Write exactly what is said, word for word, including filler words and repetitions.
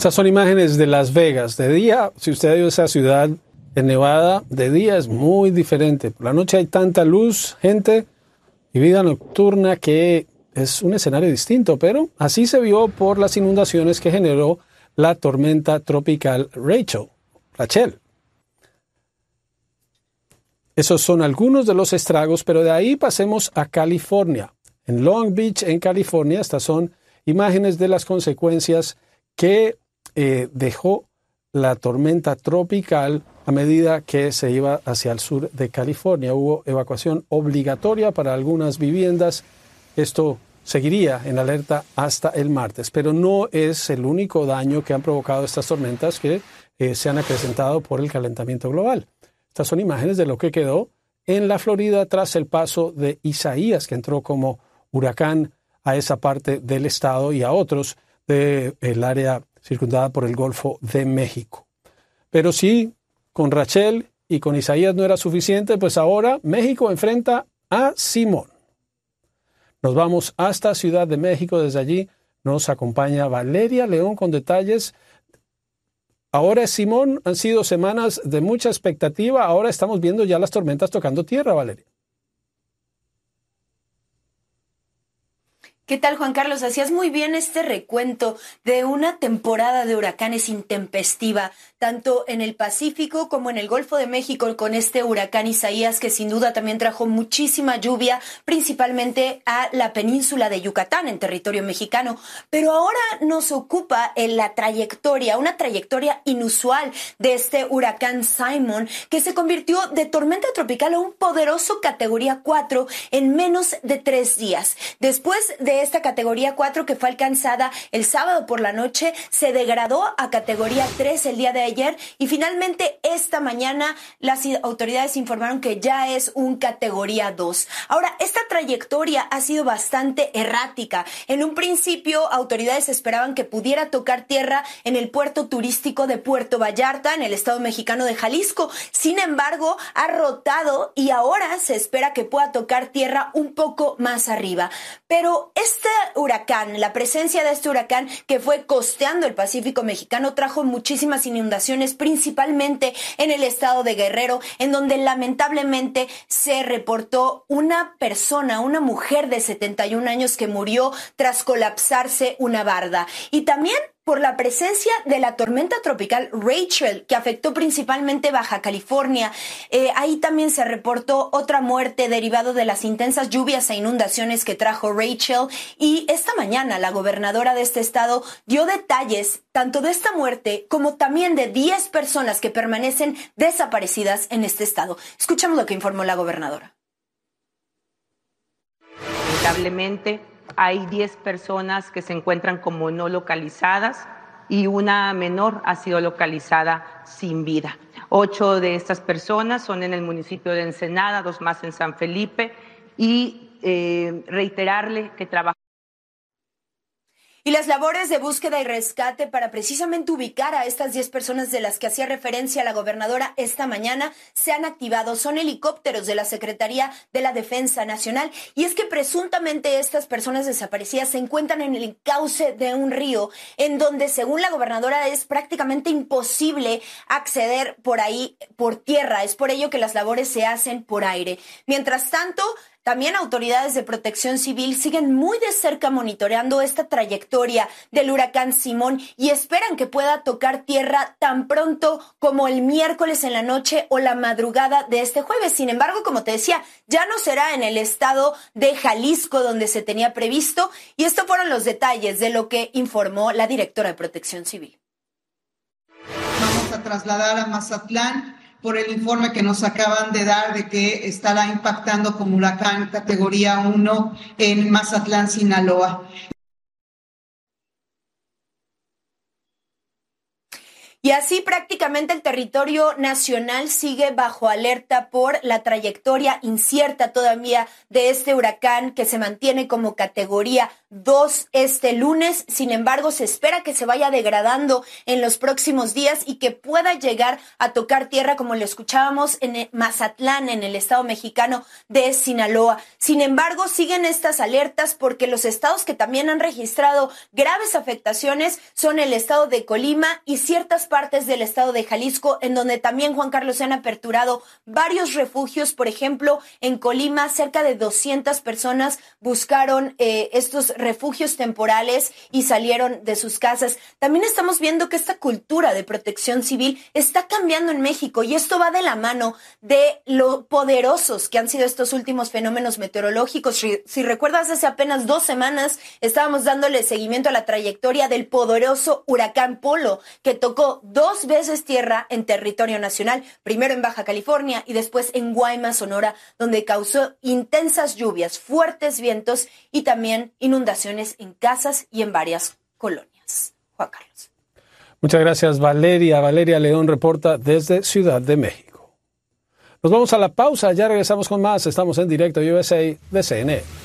Estas son imágenes de Las Vegas. De día, si usted ha ido a esa ciudad en Nevada, de día es muy diferente. Por la noche hay tanta luz, gente y vida nocturna que es un escenario distinto, pero así se vio por las inundaciones que generó la tormenta tropical Rachel, Rachel. Esos son algunos de los estragos, pero de ahí pasemos a California. En Long Beach, en California, estas son imágenes de las consecuencias que eh, dejó la tormenta tropical a medida que se iba hacia el sur de California. Hubo evacuación obligatoria para algunas viviendas. Esto seguiría en alerta hasta el martes, pero no es el único daño que han provocado estas tormentas que eh, se han acrecentado por el calentamiento global. Estas son imágenes de lo que quedó en la Florida tras el paso de Isaías, que entró como huracán a esa parte del estado y a otros del área circundada por el Golfo de México. Pero sí, con Rachel y con Isaías no era suficiente, pues ahora México enfrenta a Simón. Nos vamos hasta Ciudad de México. Desde allí nos acompaña Valeria León con detalles. Ahora, Simón, han sido semanas de mucha expectativa. Ahora estamos viendo ya las tormentas tocando tierra, Valeria. ¿Qué tal, Juan Carlos? Hacías muy bien este recuento de una temporada de huracanes intempestiva, tanto en el Pacífico como en el Golfo de México, con este huracán Isaías, que sin duda también trajo muchísima lluvia, principalmente a la península de Yucatán, en territorio mexicano. Pero ahora nos ocupa en la trayectoria, una trayectoria inusual de este huracán Simon, que se convirtió de tormenta tropical a un poderoso categoría cuatro en menos de tres días. Después de esta categoría cuatro, que fue alcanzada el sábado por la noche, se degradó a categoría tres el día de ayer y finalmente esta mañana las autoridades informaron que ya es un categoría dos. Ahora, esta trayectoria ha sido bastante errática. En un principio, autoridades esperaban que pudiera tocar tierra en el puerto turístico de Puerto Vallarta, en el estado mexicano de Jalisco. Sin embargo, ha rotado y ahora se espera que pueda tocar tierra un poco más arriba. Pero este huracán, la presencia de este huracán que fue costeando el Pacífico mexicano, trajo muchísimas inundaciones, principalmente en el estado de Guerrero, en donde lamentablemente se reportó una persona, una mujer de setenta y un años que murió tras colapsarse una barda. Y también por la presencia de la tormenta tropical Rachel, que afectó principalmente Baja California. Eh, ahí también se reportó otra muerte derivado de las intensas lluvias e inundaciones que trajo Rachel. Y esta mañana la gobernadora de este estado dio detalles tanto de esta muerte como también de diez personas que permanecen desaparecidas en este estado. Escuchamos lo que informó la gobernadora. Lamentablemente, hay diez personas que se encuentran como no localizadas y una menor ha sido localizada sin vida. Ocho de estas personas son en el municipio de Ensenada, dos más en San Felipe, y eh, reiterarle que trabajamos. Y las labores de búsqueda y rescate para precisamente ubicar a estas diez personas de las que hacía referencia la gobernadora esta mañana se han activado. Son helicópteros de la Secretaría de la Defensa Nacional. Y es que presuntamente estas personas desaparecidas se encuentran en el cauce de un río en donde, según la gobernadora, es prácticamente imposible acceder por ahí por tierra. Es por ello que las labores se hacen por aire. Mientras tanto, también autoridades de protección civil siguen muy de cerca monitoreando esta trayectoria del huracán Simón y esperan que pueda tocar tierra tan pronto como el miércoles en la noche o la madrugada de este jueves. Sin embargo, como te decía, ya no será en el estado de Jalisco donde se tenía previsto, y estos fueron los detalles de lo que informó la directora de protección civil. Vamos a trasladar a Mazatlán por el informe que nos acaban de dar de que estará impactando como huracán categoría uno en Mazatlán, Sinaloa. Y así prácticamente el territorio nacional sigue bajo alerta por la trayectoria incierta todavía de este huracán que se mantiene como categoría dos este lunes. Sin embargo, se espera que se vaya degradando en los próximos días y que pueda llegar a tocar tierra, como lo escuchábamos, en Mazatlán, en el estado mexicano de Sinaloa. Sin embargo, siguen estas alertas porque los estados que también han registrado graves afectaciones son el estado de Colima y ciertas partes del estado de Jalisco, en donde también, Juan Carlos, se han aperturado varios refugios. Por ejemplo, en Colima, cerca de doscientas personas buscaron eh, estos refugios temporales y salieron de sus casas. También estamos viendo que esta cultura de protección civil está cambiando en México, y esto va de la mano de lo poderosos que han sido estos últimos fenómenos meteorológicos. Si, si recuerdas, hace apenas dos semanas estábamos dándole seguimiento a la trayectoria del poderoso huracán Polo, que tocó dos veces tierra en territorio nacional, primero en Baja California y después en Guaymas, Sonora, donde causó intensas lluvias, fuertes vientos y también inundaciones en casas y en varias colonias. Juan Carlos. Muchas gracias, Valeria. Valeria León reporta desde Ciudad de México. Nos vamos a la pausa, ya regresamos con más. Estamos en directo U S A de C N N.